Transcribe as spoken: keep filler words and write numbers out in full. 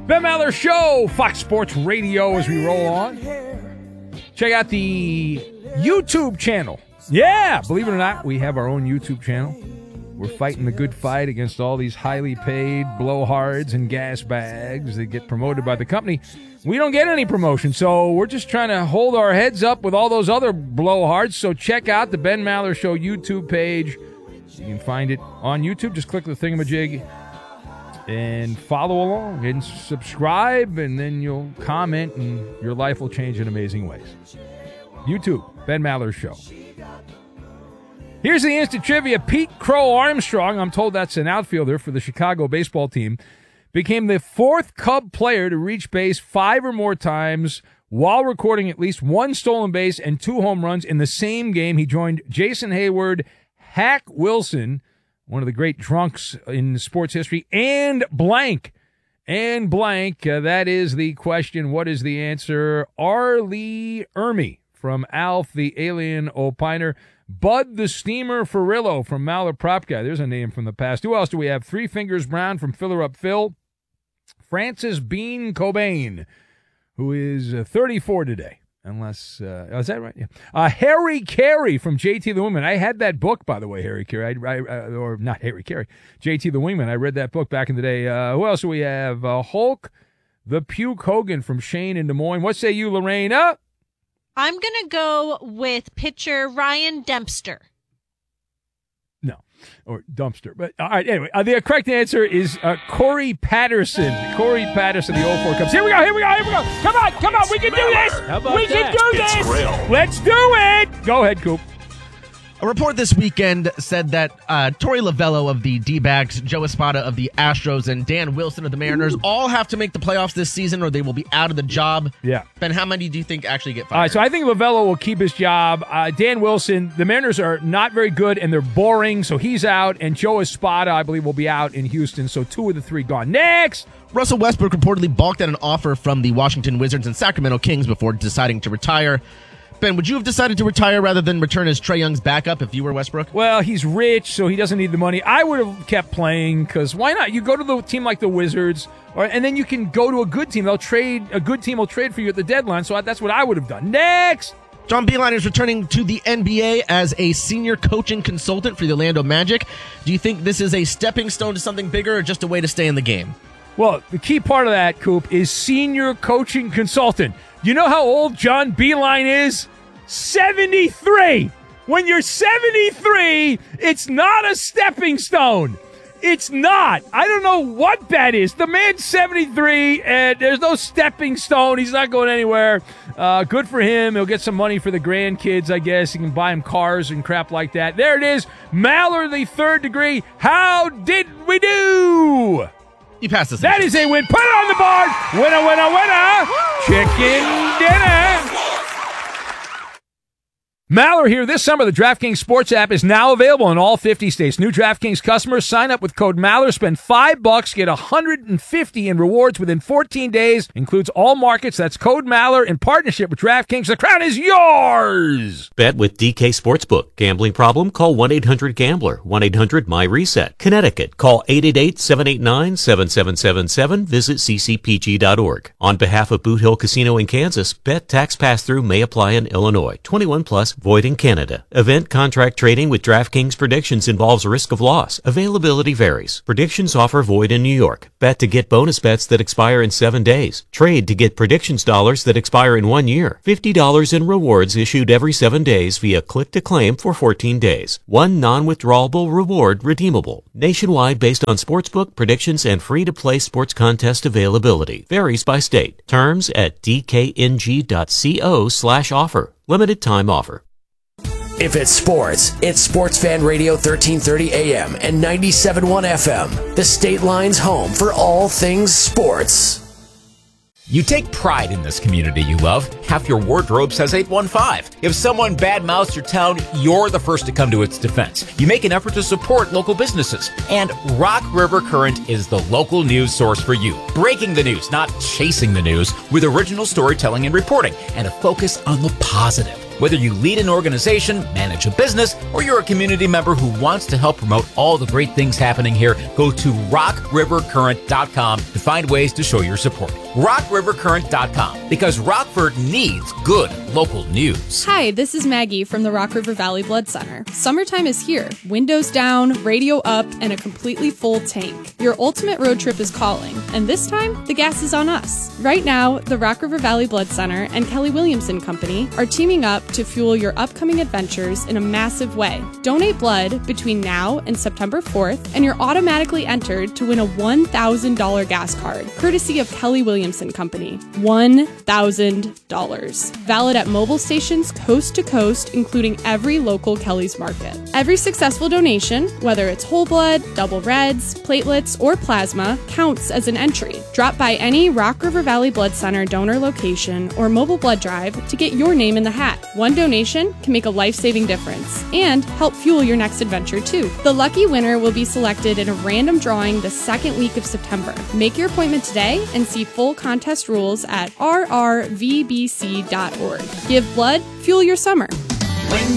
Ben Maller Show, Fox Sports Radio as we roll on. Check out the YouTube channel. Yeah, believe it or not, we have our own YouTube channel. We're fighting the good fight against all these highly paid blowhards and gas bags that get promoted by the company. We don't get any promotion, so we're just trying to hold our heads up with all those other blowhards. So check out the Ben Maller Show YouTube page. You can find it on YouTube. Just click the thingamajig and follow along and subscribe, and then you'll comment, and your life will change in amazing ways. YouTube, Ben Maller Show. Here's the instant trivia. Pete Crow Armstrong, I'm told that's an outfielder for the Chicago baseball team, became the fourth Cub player to reach base five or more times while recording at least one stolen base and two home runs in the same game. He joined Jason Hayward, Hack Wilson, one of the great drunks in sports history, and blank. And blank, uh, that is the question. What is the answer? R. Lee Ermey from Alf, the Alien Opiner. Bud the Steamer Ferrillo from Maller Prop Guy. There's a name from the past. Who else do we have? Three Fingers Brown from Filler Up Phil. Francis Bean Cobain, who is uh, thirty-four today. Unless, uh, oh, is that right? Yeah. Uh, Harry Carey from J T the Wingman. I had that book, by the way, Harry Carey. I, I, uh, or not Harry Carey, J T the Wingman. I read that book back in the day. Uh, who else do we have? Uh, Hulk the Puke Hogan from Shane in Des Moines. What say you, Lorraine? Uh, I'm going to go with pitcher Ryan Dempster. No, or Dumpster. But all right, anyway, uh, the correct answer is uh, Corey Patterson. Corey Patterson, the oh four Cubs. Here we go, here we go, here we go. Come on, come on, we can do this. We can do this. Let's do it. Go ahead, Coop. A report this weekend said that uh, Torey Lovullo of the D-backs, Joe Espada of the Astros, and Dan Wilson of the Mariners Ooh. all have to make the playoffs this season or they will be out of the job. Yeah. Ben, how many do you think actually get fired? All right, so I think Lovullo will keep his job. Uh, Dan Wilson, the Mariners are not very good and they're boring, so he's out. And Joe Espada, I believe, will be out in Houston, so two of the three gone. Next! Russell Westbrook reportedly balked at an offer from the Washington Wizards and Sacramento Kings before deciding to retire. Ben, would you have decided to retire rather than return as Trae Young's backup if you were Westbrook? Well, he's rich, so he doesn't need the money. I would have kept playing, because why not? You go to the team like the Wizards, or, and then you can go to a good team. They'll trade, a good team will trade for you at the deadline, so that's what I would have done. Next! John Beilein is returning to the N B A as a senior coaching consultant for the Orlando Magic. Do you think this is a stepping stone to something bigger or just a way to stay in the game? Well, the key part of that, Coop, is senior coaching consultant. You know how old John Beilein is? seventy-three. When you're seventy-three, it's not a stepping stone. It's not. I don't know what that is. The man's seventy-three, and there's no stepping stone. He's not going anywhere. Uh, good for him. He'll get some money for the grandkids, I guess. He can buy them cars and crap like that. There it is. Maller, the third degree. How did we do? You passed this. That is a win. Put it on the board. Winner, winner, winner. Chicken dinner. Maller here. This summer, the DraftKings Sports app is now available in all fifty states. New DraftKings customers sign up with code Maller, spend five bucks, get one hundred fifty in rewards within fourteen days. Includes all markets. That's code Maller in partnership with DraftKings. The crown is yours. Bet with D K Sportsbook. Gambling problem? Call one eight hundred gambler. one eight hundred my reset. Connecticut. Call eight eight eight, seven eight nine, seven seven seven seven. Visit c c p g dot org. On behalf of Boot Hill Casino in Kansas, bet tax pass-through may apply in Illinois. twenty-one plus. Void in Canada. Event contract trading with DraftKings Predictions involves risk of loss. Availability varies. Predictions offer void in New York. Bet to get bonus bets that expire in seven days. Trade to get predictions dollars that expire in one year. fifty dollars in rewards issued every seven days via click to claim for fourteen days. One non-withdrawable reward redeemable. Nationwide based on sportsbook, predictions, and free-to-play sports contest availability. Varies by state. Terms at d k n g dot co slash offer. Limited time offer. If it's sports, it's Sports Fan Radio thirteen thirty A M and ninety-seven point one F M. The State Line's home for all things sports. You take pride in this community you love. Half your wardrobe says eight one five. If someone badmouths your town, you're the first to come to its defense. You make an effort to support local businesses. And Rock River Current is the local news source for you. Breaking the news, not chasing the news, with original storytelling and reporting, and a focus on the positive. Whether you lead an organization, manage a business, or you're a community member who wants to help promote all the great things happening here, go to rock river current dot com to find ways to show your support. rock river current dot com, because Rockford needs good local news. Hi, this is Maggie from the Rock River Valley Blood Center. Summertime is here. Windows down, radio up, and a completely full tank. Your ultimate road trip is calling, and this time, the gas is on us. Right now, the Rock River Valley Blood Center and Kelly Williamson Company are teaming up to fuel your upcoming adventures in a massive way. Donate blood between now and September fourth, and you're automatically entered to win a one thousand dollars gas card, courtesy of Kelly Williamson Company. one thousand dollars. Valid at mobile stations coast to coast, including every local Kelly's Market. Every successful donation, whether it's whole blood, double reds, platelets, or plasma, counts as an entry. Drop by any Rock River Valley Blood Center donor location or mobile blood drive to get your name in the hat. One donation can make a life-saving difference and help fuel your next adventure too. The lucky winner will be selected in a random drawing the second week of September. Make your appointment today and see full contest rules at r r v b c dot org. Give blood, fuel your summer. When